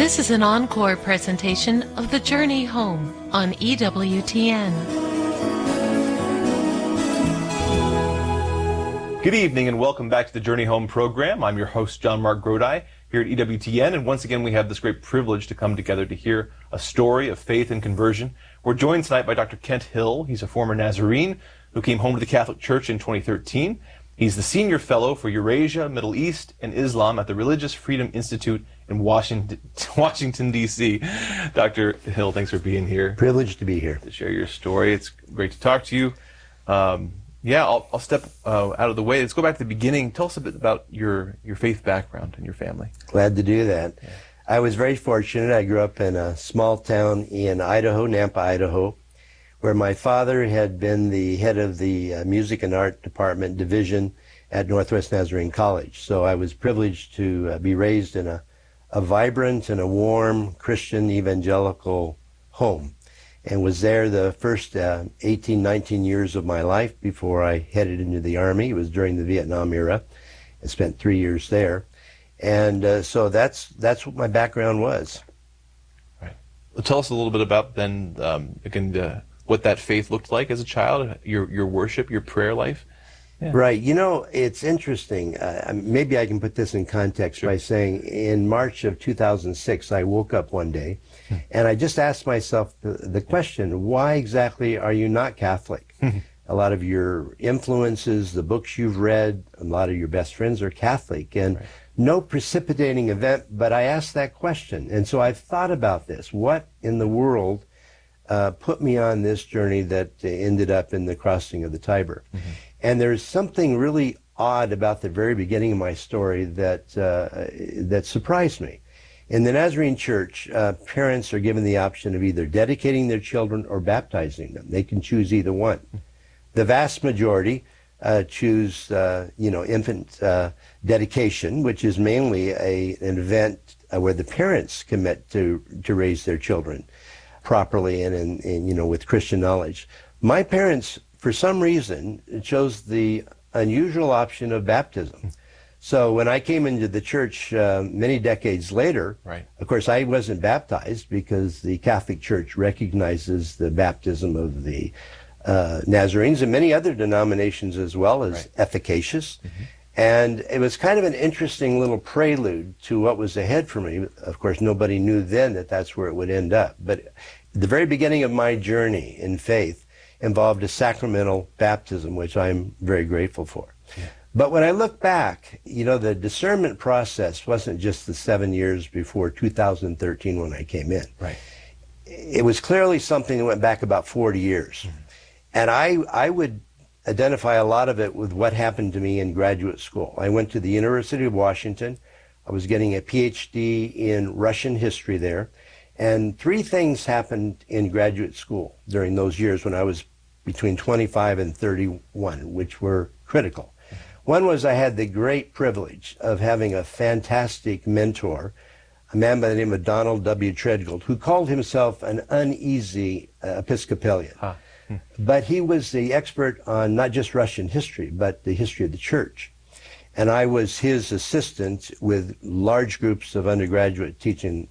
This is an encore presentation of The Journey Home on EWTN. Good evening and welcome back to the Journey Home program. I'm your host, John Mark Grodi, here at EWTN, and once again we have this great privilege to come together to hear a story of faith and conversion. We're joined tonight by Dr. Kent Hill. He's a former Nazarene who came home to the Catholic Church in 2013. He's the Senior Fellow for Eurasia, Middle East, and Islam at the Religious Freedom Institute in Washington, D.C. Dr. Hill, thanks for being here. Privileged to be here. To share your story. It's great to talk to you. I'll step out of the way. Let's go back to the beginning. Tell us a bit about your faith background and your family. Glad to do that. Yeah. I was very fortunate. I grew up in a small town in Idaho, Nampa, Idaho, where my father had been the head of the Music and Art Department division at Northwest Nazarene College. So I was privileged to be raised in a vibrant and a warm Christian evangelical home, and was there the first 18, 19 years of my life before I headed into the Army. It was during the Vietnam era. I spent 3 years there. And so that's what my background was. Right. Well, tell us a little bit about then, what that faith looked like as a child, your worship, your prayer life. Yeah. Right. You know, it's interesting. Maybe I can put this in context by saying in March of 2006, I woke up one day and I just asked myself the question, why exactly are you not Catholic? A lot of your influences, the books you've read, a lot of your best friends are Catholic, and no precipitating event, but I asked that question. And so I've thought about this. What in the world put me on this journey that ended up in the crossing of the Tiber? And there's something really odd about the very beginning of my story that surprised me. In the Nazarene Church, parents are given the option of either dedicating their children or baptizing them. They can choose either one. The vast majority choose, infant dedication, which is mainly an event where the parents commit to raise their children properly and with Christian knowledge. My parents, for some reason, chose the unusual option of baptism. So when I came into the church many decades later, of course I wasn't baptized because the Catholic Church recognizes the baptism of the Nazarenes and many other denominations as well as efficacious. And it was kind of an interesting little prelude to what was ahead for me. Of course, nobody knew then that that's where it would end up. But the very beginning of my journey in faith involved a sacramental baptism, which I'm very grateful for. Yeah. But when I look back, the discernment process wasn't just the 7 years before 2013 when I came in. It was clearly something that went back about 40 years. And I would identify a lot of it with what happened to me in graduate school. I went to the University of Washington. I was getting a PhD in Russian history there. And three things happened in graduate school during those years when I was between 25 and 31, which were critical. One was I had the great privilege of having a fantastic mentor, a man by the name of Donald W. Treadgold, who called himself an uneasy Episcopalian. But he was the expert on not just Russian history, but the history of the church. And I was his assistant with large groups of undergraduate teaching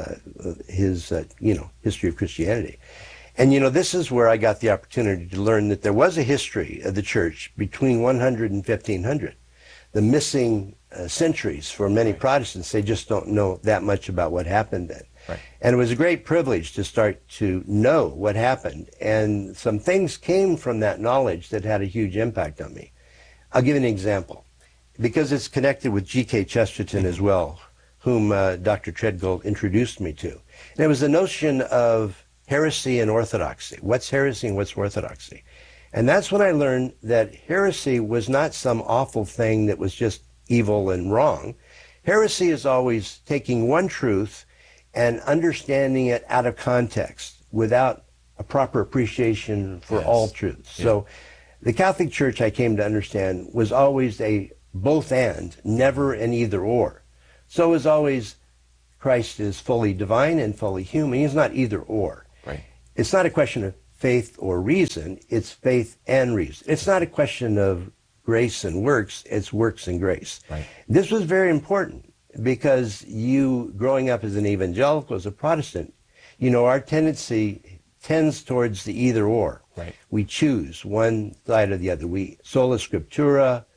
his history of Christianity. And this is where I got the opportunity to learn that there was a history of the church between 100 and 1500. The missing centuries for many Protestants, they just don't know that much about what happened then. And it was a great privilege to start to know what happened. And some things came from that knowledge that had a huge impact on me. I'll give you an example, because it's connected with G.K. Chesterton as well, whom Dr. Treadgold introduced me to. And it was the notion of heresy and orthodoxy. What's heresy and what's orthodoxy? And that's when I learned that heresy was not some awful thing that was just evil and wrong. Heresy is always taking one truth and understanding it out of context without a proper appreciation for all truths. So the Catholic Church, I came to understand, was always a both and, never an either or. So as always, Christ is fully divine and fully human. He's not either or. It's not a question of faith or reason, it's faith and reason. It's not a question of grace and works, it's works and grace. This was very important because you, growing up as an evangelical, as a Protestant, you know, our tendency tends towards the either or. Right. We choose one side or the other. We sola scriptura,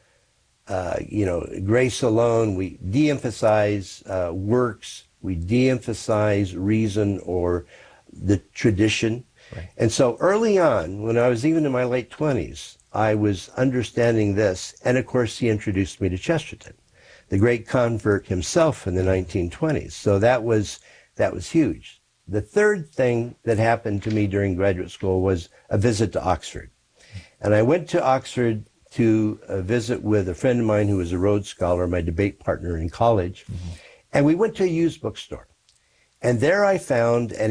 you know, grace alone. We de-emphasize works. We de-emphasize reason or the tradition. Right. And so early on, when I was even in my late 20s, I was understanding this. And of course, he introduced me to Chesterton, the great convert himself in the 1920s. So that was huge. The third thing that happened to me during graduate school was a visit to Oxford. And I went to Oxford to visit with a friend of mine who was a Rhodes Scholar, my debate partner in college. Mm-hmm. And we went to a used bookstore. And there I found an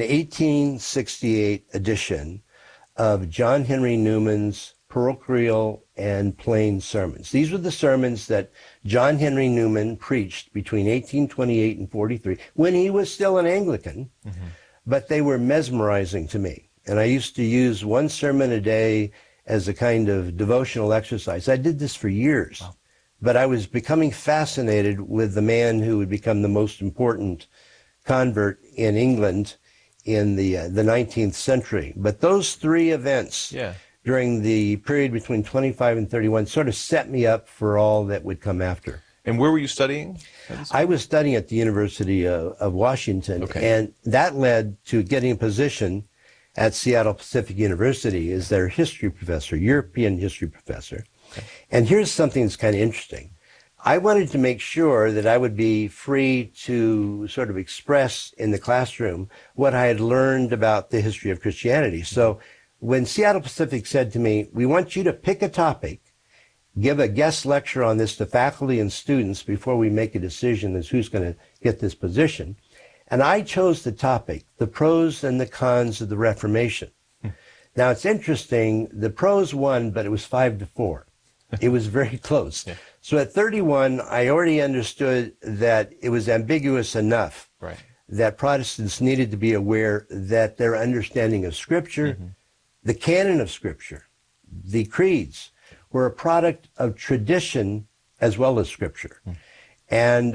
1868 edition of John Henry Newman's Parochial and Plain Sermons. These were the sermons that John Henry Newman preached between 1828 and 43 when he was still an Anglican. Mm-hmm. But they were mesmerizing to me. And I used to use one sermon a day as a kind of devotional exercise. I did this for years. Wow. But I was becoming fascinated with the man who would become the most important convert in England in the 19th century. But those three events during the period between 25 and 31 sort of set me up for all that would come after. And where were you studying? I was studying at the University of Washington, and that led to getting a position at Seattle Pacific University as their history professor, European history professor. Okay. And here's something that's kind of interesting. I wanted to make sure that I would be free to sort of express in the classroom what I had learned about the history of Christianity. So when Seattle Pacific said to me, we want you to pick a topic, give a guest lecture on this to faculty and students before we make a decision as who's going to get this position. And I chose the topic, the pros and the cons of the Reformation. Now, it's interesting. The pros won, but it was 5-4. It was very close. So at 31, I already understood that it was ambiguous enough that Protestants needed to be aware that their understanding of Scripture, the canon of Scripture, the creeds, were a product of tradition as well as Scripture. And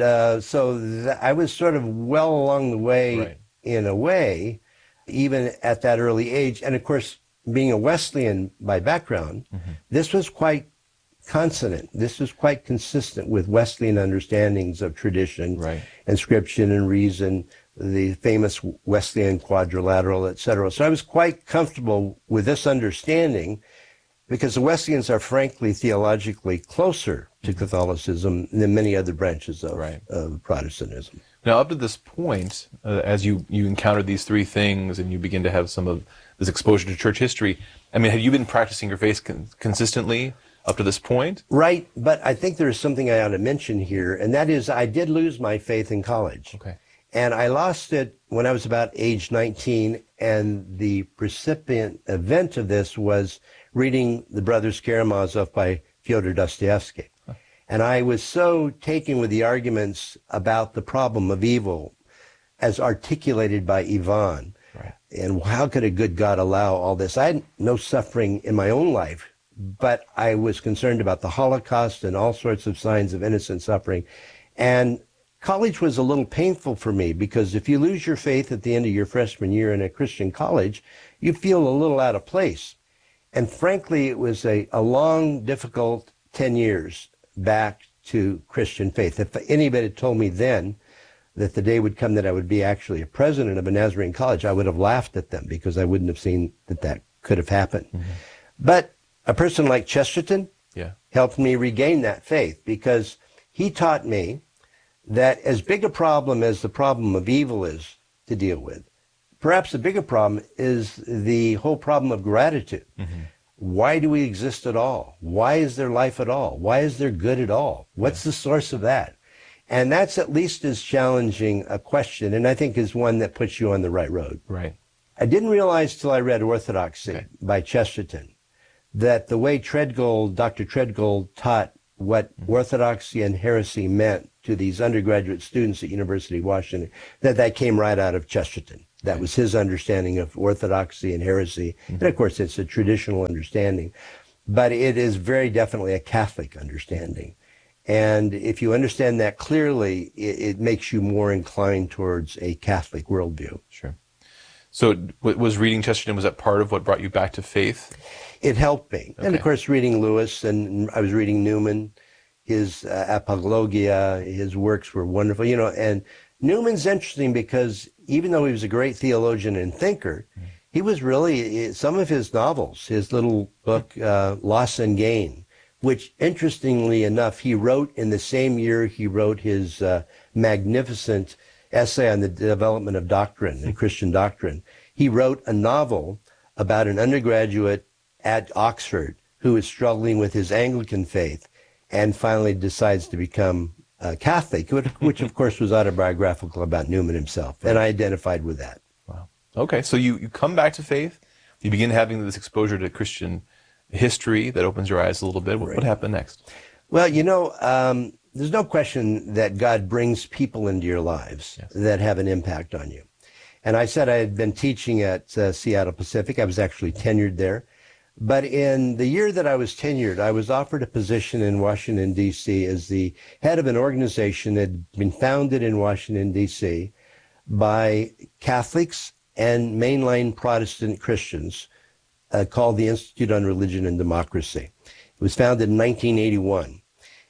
so I was sort of well along the way, in a way, even at that early age. And of course, being a Wesleyan by background, this was quite consonant. This was quite consistent with Wesleyan understandings of tradition and Scripture and reason, the famous Wesleyan quadrilateral, etc. So I was quite comfortable with this understanding, because the Wesleyans are frankly theologically closer to Catholicism than many other branches of Protestantism. Now, up to this point, as you encountered these three things and you begin to have some of this exposure to church history, I mean, have you been practicing your faith consistently up to this point? Right, but I think there's something I ought to mention here, and that is I did lose my faith in college. Okay. And I lost it when I was about age 19, and the precipient event of this was reading The Brothers Karamazov by Fyodor Dostoevsky. And I was so taken with the arguments about the problem of evil as articulated by Ivan. And how could a good God allow all this? I had no suffering in my own life, but I was concerned about the Holocaust and all sorts of signs of innocent suffering. And college was a little painful for me, because if you lose your faith at the end of your freshman year in a Christian college, you feel a little out of place. And frankly, it was a long, difficult 10 years back to Christian faith. If anybody had told me then that the day would come that I would be actually a president of a Nazarene college, I would have laughed at them, because I wouldn't have seen that could have happened. But a person like Chesterton helped me regain that faith, because he taught me that as big a problem as the problem of evil is to deal with, perhaps the bigger problem is the whole problem of gratitude. Why do we exist at all? Why is there life at all? Why is there good at all? What's the source of that? And that's at least as challenging a question, and I think is one that puts you on the right road. I didn't realize till I read Orthodoxy by Chesterton that the way Dr. Treadgold taught what orthodoxy and heresy meant to these undergraduate students at University of Washington, that came right out of Chesterton. That was his understanding of orthodoxy and heresy. And of course, it's a traditional understanding, but it is very definitely a Catholic understanding. And if you understand that clearly, it makes you more inclined towards a Catholic worldview. Sure. So was reading Chesterton, was that part of what brought you back to faith? It helped me. Okay. And of course, reading Lewis, and I was reading Newman, his Apologia, his works were wonderful, and Newman's interesting because even though he was a great theologian and thinker, he was really, some of his novels, his little book, Loss and Gain, which interestingly enough, he wrote in the same year he wrote his magnificent essay on the development of doctrine and Christian doctrine. He wrote a novel about an undergraduate at Oxford who is struggling with his Anglican faith and finally decides to become Catholic, which of course was autobiographical about Newman himself. And I identified with that. Wow. Okay, so you come back to faith, you begin having this exposure to Christian history that opens your eyes a little bit. What happened next? Well, there's no question that God brings people into your lives that have an impact on you. And I said I had been teaching at Seattle Pacific. I was actually tenured there. But in the year that I was tenured, I was offered a position in Washington, D.C. as the head of an organization that had been founded in Washington, D.C. by Catholics and mainline Protestant Christians called the Institute on Religion and Democracy. It was founded in 1981.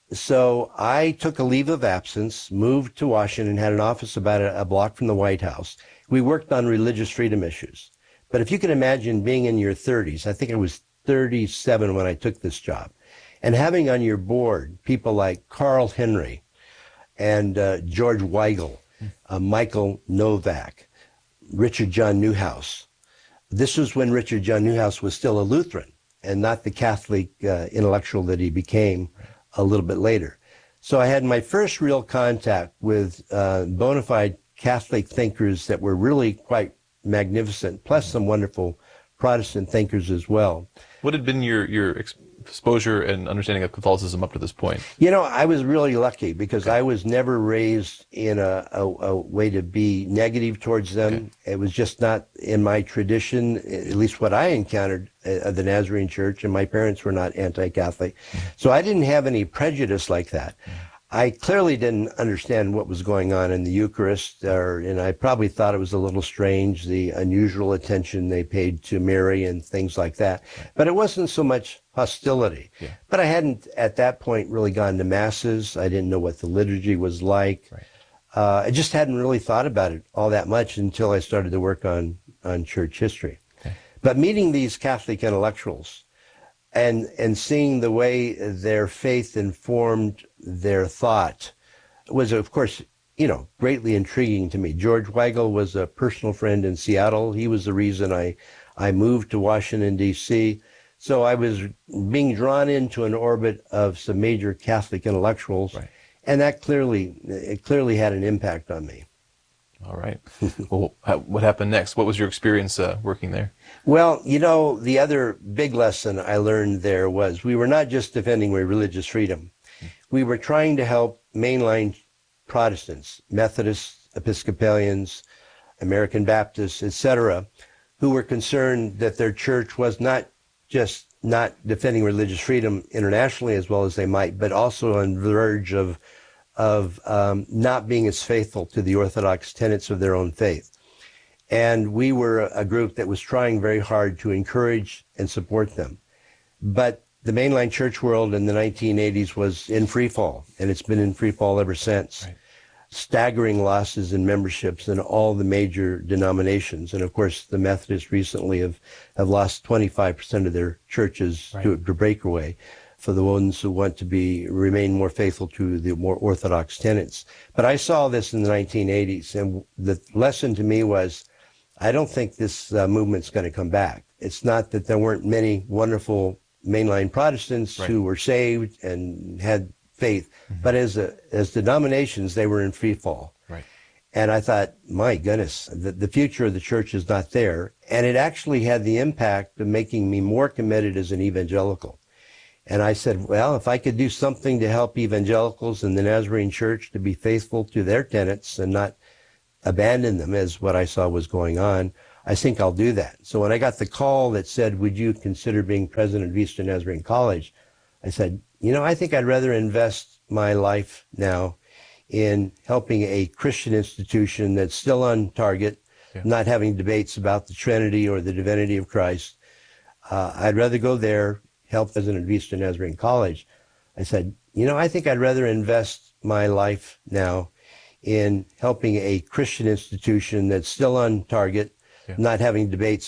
So I took a leave of absence, moved to Washington, had an office about a block from the White House. We worked on religious freedom issues. But if you can imagine being in your 30s, I think I was 37 when I took this job, and having on your board people like Carl Henry and George Weigel, Michael Novak, Richard John Neuhaus. This was when Richard John Neuhaus was still a Lutheran and not the Catholic intellectual that he became a little bit later. So I had my first real contact with bona fide Catholic thinkers that were really quite magnificent, plus some wonderful Protestant thinkers as well. What had been your exposure and understanding of Catholicism up to this point? I was really lucky because I was never raised in a way to be negative towards them. It was just not in my tradition, at least what I encountered of the Nazarene Church, and my parents were not anti-Catholic. So I didn't have any prejudice like that. I clearly didn't understand what was going on in the Eucharist, and I probably thought it was a little strange, the unusual attention they paid to Mary and things like that. But it wasn't so much hostility. But I hadn't, at that point, really gone to Masses. I didn't know what the liturgy was like. I just hadn't really thought about it all that much until I started to work on church history. But meeting these Catholic intellectuals, and seeing the way their faith informed their thought was, of course, greatly intriguing to me. George Weigel was a personal friend in Seattle. He was the reason I moved to Washington, D.C. So I was being drawn into an orbit of some major Catholic intellectuals, and that clearly had an impact on me. All right. Well, what happened next? What was your experience working there? Well, the other big lesson I learned there was we were not just defending religious freedom. We were trying to help mainline Protestants, Methodists, Episcopalians, American Baptists, etc., who were concerned that their church was not just not defending religious freedom internationally as well as they might, but also on the verge of not being as faithful to the orthodox tenets of their own faith. And we were a group that was trying very hard to encourage and support them. But the mainline church world in the 1980s was in free fall, and it's been in free fall ever since. Staggering losses in memberships in all the major denominations. And of course, the Methodists recently have lost 25% of their churches to breakaway, for the ones who want to remain more faithful to the more orthodox tenets. But I saw this in the 1980s, and the lesson to me was, I don't think this movement's going to come back. It's not that there weren't many wonderful mainline Protestants who were saved and had faith, but as denominations, they were in free fall. And I thought, my goodness, the future of the church is not there. And it actually had the impact of making me more committed as an evangelical. And I said, well, if I could do something to help evangelicals in the Nazarene Church to be faithful to their tenets and not abandon them as what I saw was going on, I think I'll do that. So when I got the call that said, would you consider being president of Eastern Nazarene College? I said, I think I'd rather invest my life now in helping a Christian institution that's still on target, not having debates about the Trinity or the divinity of Christ. I'd rather go there, help President of Eastern Nazarene College. I said, you know, I think I'd rather invest my life now in helping a Christian institution that's still on target, not having debates